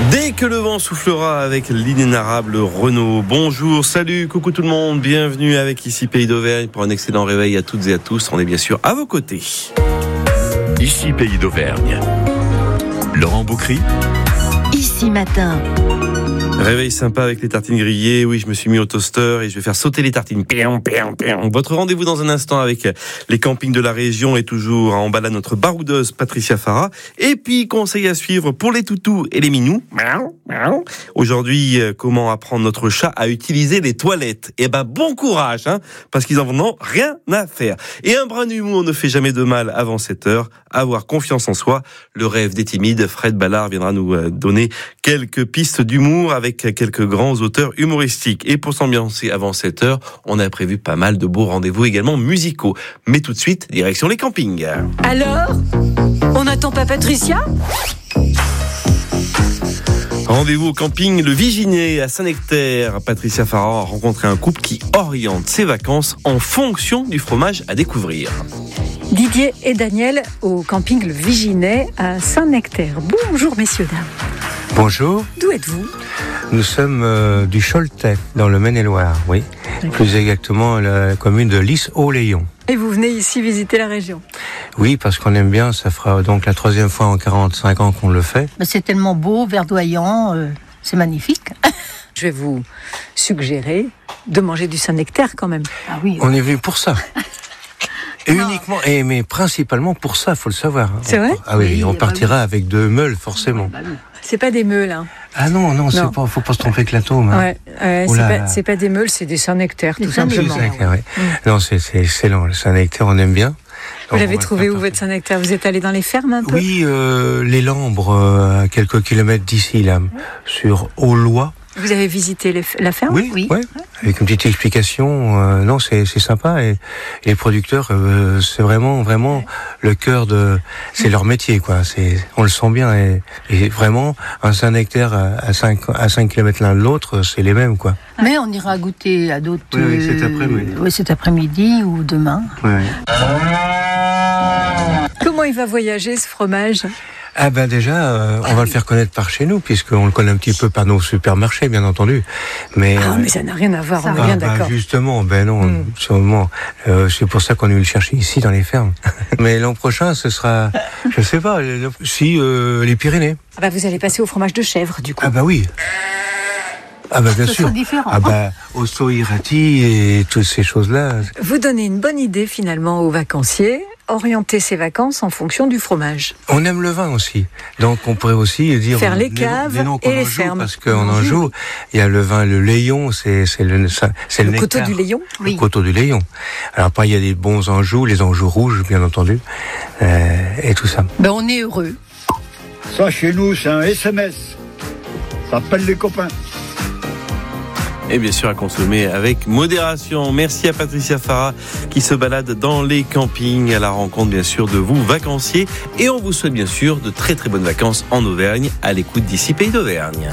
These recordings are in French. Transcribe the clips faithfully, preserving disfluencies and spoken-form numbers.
Dès que le vent soufflera avec l'inénarrable Renaud. Bonjour, salut, coucou tout le monde, bienvenue avec Ici Pays d'Auvergne pour un excellent réveil à toutes et à tous. On est bien sûr à vos côtés. Ici Pays d'Auvergne. Laurent Boucry. Ici Matin. Réveil sympa avec les tartines grillées. Oui, je me suis mis au toaster et je vais faire sauter les tartines. Votre rendez-vous dans un instant avec les campings de la région est toujours en balade notre baroudeuse Patricia Farah. Et puis, conseil à suivre pour les toutous et les minous. Aujourd'hui, comment apprendre notre chat à utiliser les toilettes? Eh ben, bon courage, hein, parce qu'ils en ont rien à faire. Et un brin d'humour ne fait jamais de mal avant cette heure. Avoir confiance en soi. Le rêve des timides. Fred Ballard viendra nous donner quelques pistes d'humour avec quelques grands auteurs humoristiques. Et pour s'ambiancer avant cette heure, on a prévu pas mal de beaux rendez-vous également musicaux. Mais tout de suite, direction les campings. Alors, on n'attend pas Patricia ? Rendez-vous au camping Le Viginet à Saint-Nectaire. Patricia Farah a rencontré un couple qui oriente ses vacances en fonction du fromage à découvrir. Didier et Daniel au camping Le Viginet à Saint-Nectaire. Bonjour messieurs, dames. Bonjour. D'où êtes-vous ? Nous sommes euh, du Choletais, dans le Maine-et-Loire, oui. D'accord. Plus exactement la commune de Lys-Haut-Léon. Et vous venez ici visiter la région ? Oui, parce qu'on aime bien, ça fera donc la troisième fois en quarante-cinq ans qu'on le fait. C'est tellement beau, verdoyant, euh, c'est magnifique. Je vais vous suggérer de manger du Saint-Nectaire quand même. Ah oui. On est venu pour ça. Et uniquement, et mais principalement pour ça, faut le savoir. C'est vrai ? Ah oui, oui on bah partira oui. avec deux meules, forcément. Bah oui. C'est pas des meules, hein. Ah non, non, non. c'est pas, faut pas se tromper avec l'atome. Hein. Ouais, euh, oh c'est, là pas, là. c'est pas des meules, c'est des Saint-Nectaire, tout simplement. Saint-Nectaire, ouais. Mmh. Non, c'est, c'est excellent. Le Saint-Nectaire, on aime bien. Vous Donc, l'avez trouvé où votre Saint-Nectaire ? Vous êtes allé dans les fermes un peu ? Oui, euh, les Lambres, euh, à quelques kilomètres d'ici, là, mmh. sur Aulois. Vous avez visité les, la ferme ? Oui, oui. Ouais, avec une petite explication. Euh, non, c'est, c'est sympa. Et, et les producteurs, euh, c'est vraiment, vraiment le cœur de. C'est leur métier, quoi. C'est, on le sent bien. Et, et vraiment, un Saint-Nectaire à cinq à cinq kilomètres l'un de l'autre, c'est les mêmes, quoi. Mais on ira goûter à d'autres. Oui, oui, cet après-midi. Oui, cet après-midi ou demain. Oui. Comment il va voyager ce fromage ? Ah ben déjà, euh, on va le faire connaître par chez nous, puisqu'on le connaît un petit peu par nos supermarchés, bien entendu. Mais, ah, euh, mais ça n'a rien à voir, on est ah, bien bah, d'accord. Justement, ben non, Mm. sûrement. Euh, c'est pour ça qu'on est venu le chercher ici, dans les fermes. Mais l'an prochain, ce sera, je sais pas, si euh, les Pyrénées. Ah bah vous allez passer au fromage de chèvre, du coup. Ah bah oui. Ah bah bien Ce sûr. sont différents. Ah bah Osso Irati et toutes ces choses-là. Vous donnez une bonne idée finalement aux vacanciers, orienter ses vacances en fonction du fromage. On aime le vin aussi, donc on pourrait aussi dire faire les des, caves des noms qu'on et les en joue, fermes. parce qu'en Anjou, il y a le vin, le Léon, c'est c'est le ça, c'est le, Le coteau nectar. du Léon. Oui. Le coteau du Léon. Alors après il y a des bons Anjou, les Anjou rouges bien entendu, euh, et tout ça. Ben, on est heureux. Ça, chez nous, c'est un S M S. Ça appelle les copains. Et bien sûr à consommer avec modération. Merci à Patricia Farah qui se balade dans les campings à la rencontre bien sûr de vous vacanciers. Et on vous souhaite bien sûr de très très bonnes vacances en Auvergne à l'écoute d'Ici Pays d'Auvergne.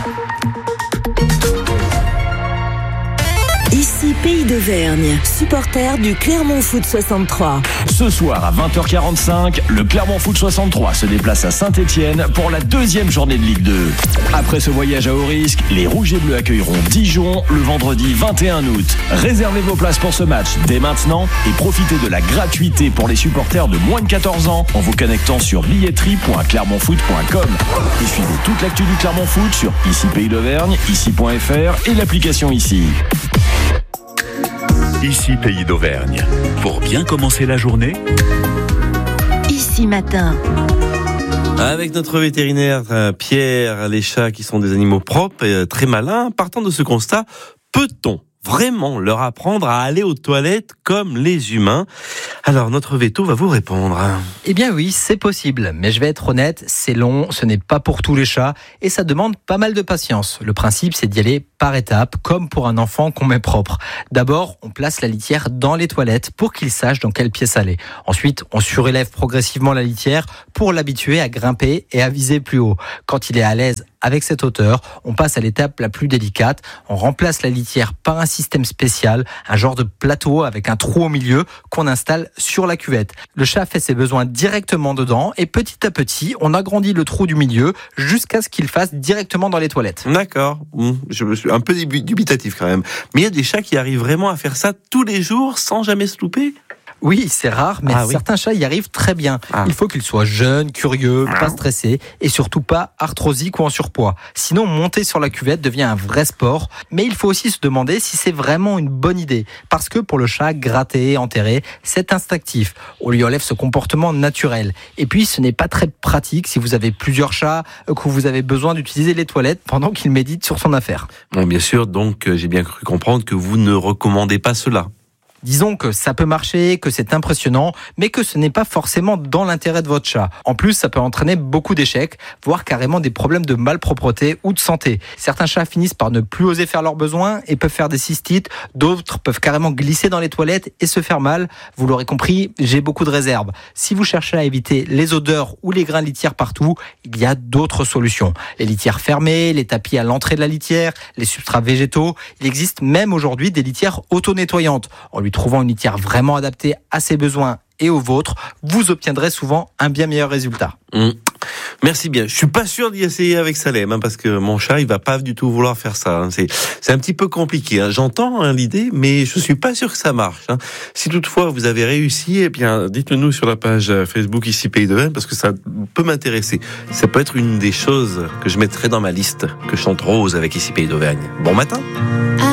Ici Pays d'Auvergne, supporter du Clermont Foot soixante-trois. Ce soir à vingt heures quarante-cinq, le Clermont Foot soixante-trois se déplace à Saint-Étienne pour la deuxième journée de Ligue deux. Après ce voyage à haut risque, les Rouges et Bleus accueilleront Dijon le vendredi vingt et un août. Réservez vos places pour ce match dès maintenant et profitez de la gratuité pour les supporters de moins de quatorze ans en vous connectant sur billetterie point clermont foot point com. Et suivez toute l'actu du Clermont Foot sur Ici Pays d'Auvergne, ici point f r et l'application Ici. Ici Pays d'Auvergne. Pour bien commencer la journée, Ici Matin. Avec notre vétérinaire euh, Pierre, les chats qui sont des animaux propres et euh, très malins, partant de ce constat, peut-on vraiment leur apprendre à aller aux toilettes comme les humains? Alors notre veto va vous répondre. Eh bien oui, c'est possible, mais je vais être honnête, c'est long, ce n'est pas pour tous les chats et ça demande pas mal de patience. Le principe, c'est d'y aller par étapes, comme pour un enfant qu'on met propre. D'abord, on place la litière dans les toilettes pour qu'il sache dans quelle pièce aller. Ensuite, on surélève progressivement la litière pour l'habituer à grimper et à viser plus haut. Quand il est à l'aise avec cette hauteur, on passe à l'étape la plus délicate. On remplace la litière par un système spécial, un genre de plateau avec un trou au milieu qu'on installe sur la cuvette. Le chat fait ses besoins directement dedans et petit à petit, on agrandit le trou du milieu jusqu'à ce qu'il fasse directement dans les toilettes. D'accord, je me suis un peu dubitatif quand même. Mais il y a des chats qui arrivent vraiment à faire ça tous les jours sans jamais se louper ? Oui, c'est rare, mais ah, certains oui. chats y arrivent très bien. Ah. Il faut qu'ils soient jeunes, curieux, pas stressés et surtout pas arthrosiques ou en surpoids. Sinon, monter sur la cuvette devient un vrai sport. Mais il faut aussi se demander si c'est vraiment une bonne idée. Parce que pour le chat, gratter, enterrer, c'est instinctif. On lui enlève ce comportement naturel. Et puis, ce n'est pas très pratique si vous avez plusieurs chats, que vous avez besoin d'utiliser les toilettes pendant qu'il médite sur son affaire. Bon, bien sûr, donc j'ai bien cru comprendre que vous ne recommandez pas cela. Disons que ça peut marcher, que c'est impressionnant, mais que ce n'est pas forcément dans l'intérêt de votre chat. En plus, ça peut entraîner beaucoup d'échecs, voire carrément des problèmes de malpropreté ou de santé. Certains chats finissent par ne plus oser faire leurs besoins et peuvent faire des cystites. D'autres peuvent carrément glisser dans les toilettes et se faire mal. Vous l'aurez compris, j'ai beaucoup de réserves. Si vous cherchez à éviter les odeurs ou les grains de litière partout, il y a d'autres solutions. Les litières fermées, les tapis à l'entrée de la litière, les substrats végétaux. Il existe même aujourd'hui des litières auto-nettoyantes. On lui trouvant une litière vraiment adaptée à ses besoins et aux vôtres, vous obtiendrez souvent un bien meilleur résultat. Mmh. Merci bien. Je suis pas sûr d'y essayer avec Salem, hein, parce que mon chat, il va pas du tout vouloir faire ça. Hein. C'est, c'est un petit peu compliqué. Hein. J'entends hein, l'idée, mais je suis pas sûr que ça marche. Hein. Si toutefois vous avez réussi, eh bien, dites-le nous sur la page Facebook ici Pays d'Auvergne, parce que ça peut m'intéresser. Ça peut être une des choses que je mettrai dans ma liste, que je chante rose avec ici Pays d'Auvergne. Bon matin.